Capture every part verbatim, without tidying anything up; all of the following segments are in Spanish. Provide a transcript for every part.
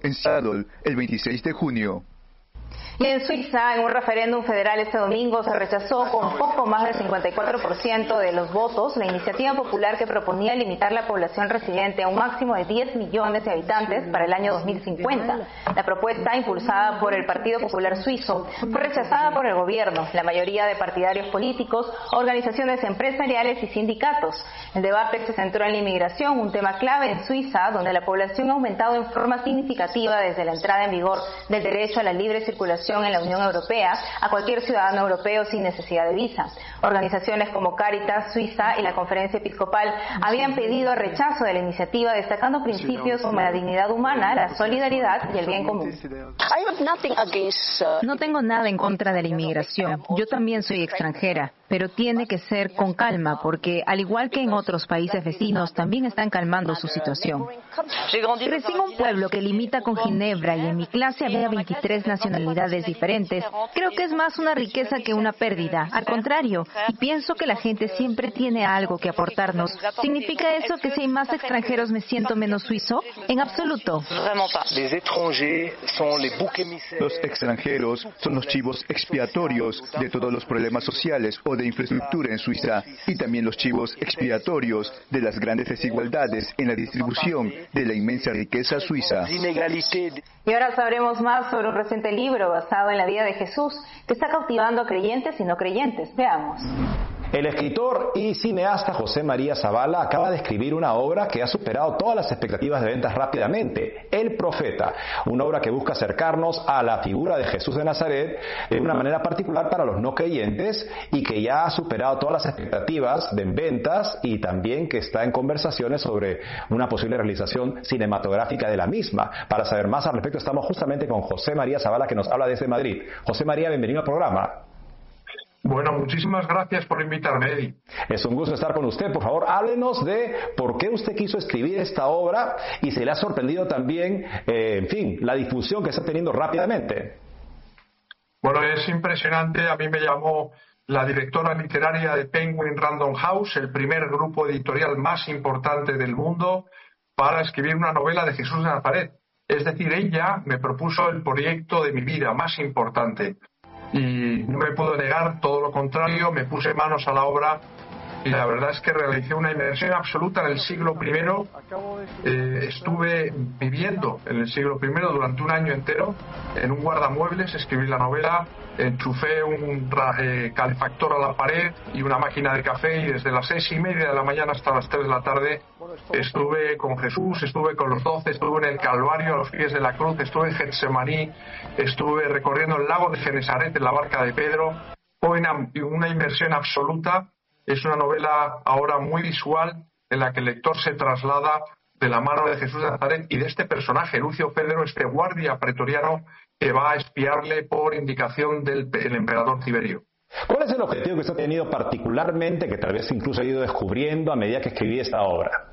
en Seattle el veintiséis de junio. Y en Suiza, en un referéndum federal este domingo, se rechazó con poco más del cincuenta y cuatro por ciento de los votos la iniciativa popular que proponía limitar la población residente a un máximo de diez millones de habitantes para el año dos mil cincuenta. La propuesta, impulsada por el Partido Popular Suizo, fue rechazada por el gobierno, la mayoría de partidarios políticos, organizaciones empresariales y sindicatos. El debate se centró en la inmigración, un tema clave en Suiza, donde la población ha aumentado en forma significativa desde la entrada en vigor del derecho a la libre circulación en la Unión Europea a cualquier ciudadano europeo sin necesidad de visa. Organizaciones como Cáritas Suiza y la Conferencia Episcopal habían pedido el rechazo de la iniciativa, destacando principios como la dignidad humana, la solidaridad y el bien común. No tengo nada en contra de la inmigración. Yo también soy extranjera, pero tiene que ser con calma, porque al igual que en otros países vecinos, también están calmando su situación. Crecí en un pueblo que limita con Ginebra y en mi clase había veintitrés nacionalidades diferentes. Creo que es más una riqueza que una pérdida. Al contrario, y pienso que la gente siempre tiene algo que aportarnos. ¿Significa eso que si hay más extranjeros me siento menos suizo? En absoluto. Los extranjeros son los chivos expiatorios de todos los problemas sociales o de infraestructura en Suiza, y también los chivos expiatorios de las grandes desigualdades en la distribución de la inmensa riqueza suiza. Y ahora sabremos más sobre un reciente libro basado en la vida de Jesús que está cautivando a creyentes y no creyentes. Veamos. El escritor y cineasta José María Zavala acaba de escribir una obra que ha superado todas las expectativas de ventas rápidamente, El Profeta, una obra que busca acercarnos a la figura de Jesús de Nazaret de una manera particular para los no creyentes y que ya ha superado todas las expectativas de ventas y también que está en conversaciones sobre una posible realización cinematográfica de la misma. Para saber más al respecto estamos justamente con José María Zavala, que nos habla desde Madrid. José María, bienvenido al programa. Bueno, muchísimas gracias por invitarme, Eddie. Es un gusto estar con usted. Por favor, háblenos de por qué usted quiso escribir esta obra y se le ha sorprendido también, eh, en fin, la difusión que está teniendo rápidamente. Bueno, es impresionante. A mí me llamó la directora literaria de Penguin Random House, el primer grupo editorial más importante del mundo, para escribir una novela de Jesús de Nazaret. Es decir, ella me propuso el proyecto de mi vida más importante. Y no me puedo negar, todo lo contrario, me puse manos a la obra y la verdad es que realicé una inmersión absoluta en el siglo primero. Eh, estuve viviendo en el siglo primero durante un año entero en un guardamuebles, escribí la novela, enchufé un eh, calefactor a la pared y una máquina de café y desde las seis y media de la mañana hasta las tres de la tarde estuve con Jesús, estuve con los doce, estuve en el Calvario a los pies de la cruz, estuve en Getsemaní, estuve recorriendo el lago de Genesaret en la barca de Pedro. Fue una, una inmersión absoluta. Es una novela ahora muy visual en la que el lector se traslada de la mano de Jesús de Nazaret y de este personaje, Lucio Fedro, este guardia pretoriano que va a espiarle por indicación del el emperador Tiberio. ¿Cuál es el objetivo que usted ha tenido particularmente, que tal vez incluso ha ido descubriendo a medida que escribí esta obra?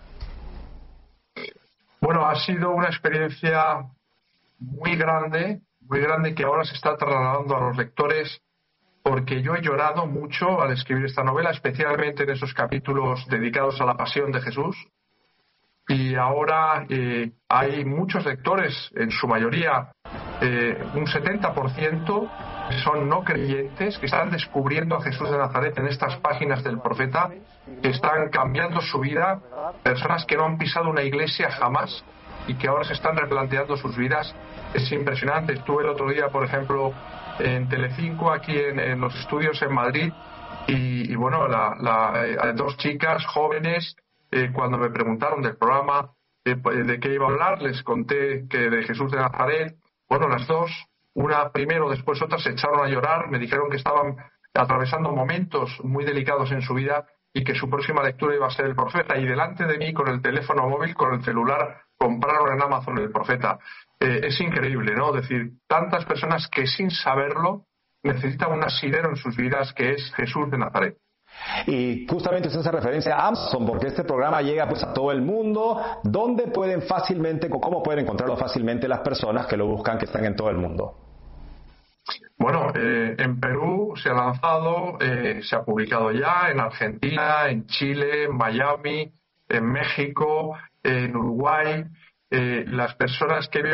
Bueno, ha sido una experiencia muy grande, muy grande que ahora se está trasladando a los lectores, porque yo he llorado mucho al escribir esta novela, especialmente en esos capítulos dedicados a la pasión de Jesús. Y ahora eh, hay muchos lectores, en su mayoría, eh, un setenta por ciento son no creyentes, que están descubriendo a Jesús de Nazaret en estas páginas del profeta, que están cambiando su vida, personas que no han pisado una iglesia jamás y que ahora se están replanteando sus vidas. Es impresionante. Estuve el otro día, por ejemplo, en Telecinco, aquí en, en los estudios en Madrid, y, y bueno, la, la, eh, dos chicas jóvenes, eh, cuando me preguntaron del programa, eh, de qué iba a hablar, les conté que de Jesús de Nazaret. Bueno, las dos, una primero, después otra, se echaron a llorar, me dijeron que estaban atravesando momentos muy delicados en su vida y que su próxima lectura iba a ser El Profeta, y delante de mí, con el teléfono móvil, con el celular, compraron en Amazon El Profeta. Eh, es increíble, ¿no? Es decir, tantas personas que sin saberlo necesitan un asidero en sus vidas, que es Jesús de Nazaret. Y justamente usted hace referencia a Amazon, porque este programa llega pues a todo el mundo. ¿Dónde pueden fácilmente, cómo pueden encontrarlo fácilmente las personas que lo buscan, que están en todo el mundo? Bueno, eh, en Perú se ha lanzado, eh, se ha publicado ya, en Argentina, en Chile, en Miami, en México, en Uruguay. Eh, las personas que viven en otros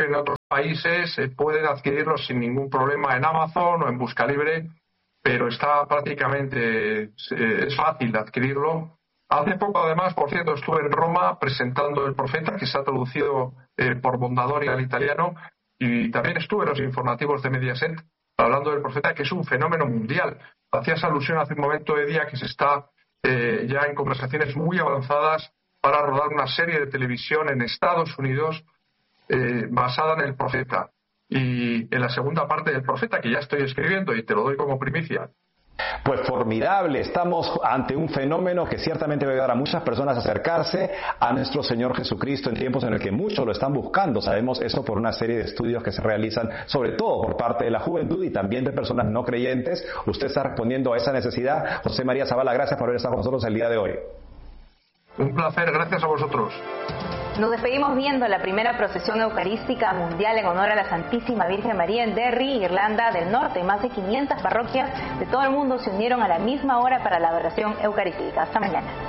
países eh, pueden adquirirlos sin ningún problema en Amazon o en Buscalibre, pero está prácticamente, eh, es fácil adquirirlo. Hace poco, además, por cierto, estuve en Roma presentando El Profeta, que se ha traducido eh, por Mondadori al italiano, y también estuve en los informativos de Mediaset hablando del Profeta, que es un fenómeno mundial. Hacías alusión hace un momento de día que se está eh, ya en conversaciones muy avanzadas para rodar una serie de televisión en Estados Unidos eh, basada en El Profeta. Y en la segunda parte del Profeta, que ya estoy escribiendo y te lo doy como primicia. Pues formidable, estamos ante un fenómeno que ciertamente va a ayudar a muchas personas a acercarse a nuestro Señor Jesucristo en tiempos en el que muchos lo están buscando. Sabemos eso por una serie de estudios que se realizan, sobre todo por parte de la juventud y también de personas no creyentes. Usted está respondiendo a esa necesidad. José María Zavala, gracias por haber estado con nosotros el día de hoy. Un placer, gracias a vosotros. Nos despedimos viendo la primera procesión eucarística mundial en honor a la Santísima Virgen María en Derry, Irlanda del Norte. Más de quinientas parroquias de todo el mundo se unieron a la misma hora para la adoración eucarística. Hasta mañana.